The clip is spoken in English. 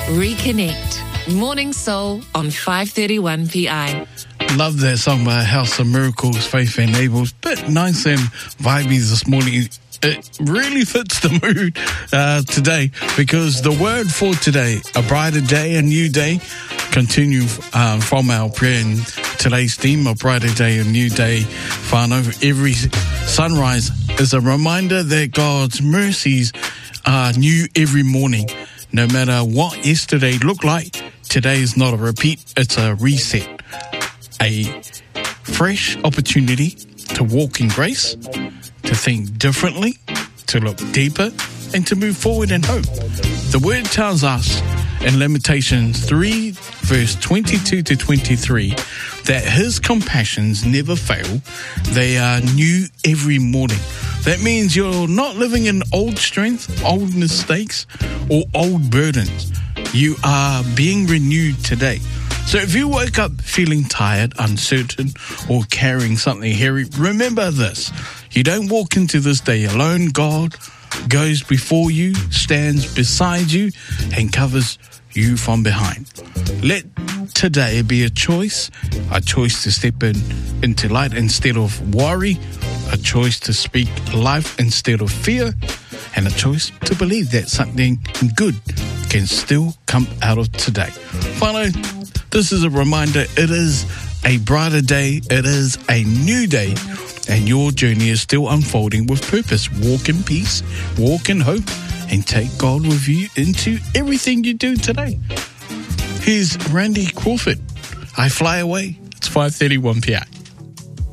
Reconnect. Morning Soul on 5:31 PI. Love that song by House of Miracles, Faith Enables. Bit nice and vibey this morning. It really fits the mood today, because the word for today, a brighter day, a new day, continue from our prayer and today's theme, a brighter day, a new day. Whānau, every sunrise is a reminder that God's mercies are new every morning. No matter what yesterday looked like, today is not a repeat, it's a reset. A fresh opportunity to walk in grace, to think differently, to look deeper, and to move forward in hope. The word tells us in Lamentations 3, verse 22 to 23, that his compassions never fail. They are new every morning. That means you're not living in old strength, old mistakes, or old burdens. You are being renewed today. So if you wake up feeling tired, uncertain, or carrying something heavy, remember this. You don't walk into this day alone. God goes before you, stands beside you, and covers you from behind. Let today be a choice to step into light instead of worry, a choice to speak life instead of fear, and a choice to believe that something good can still come out of today. Finally, this is a reminder, it is a brighter day, it is a new day, and your journey is still unfolding with purpose. Walk in peace, walk in hope, and take God with you into everything you do today. Here's Randy Crawford, I Fly Away. It's 5:31 p.m.